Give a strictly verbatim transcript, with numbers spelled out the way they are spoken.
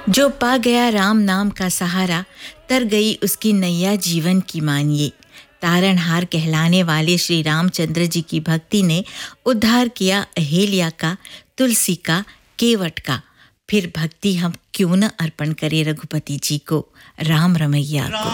जो पा गया राम नाम का सहारा, तर गई उसकी नैया जीवन की मानिए। तारणहार कहलाने वाले श्री रामचंद्र जी की भक्ति ने उद्धार किया अहेलिया का, तुलसी का, केवट का। फिर भक्ति हम क्यों न अर्पण करें रघुपति जी को, राम रमैया को।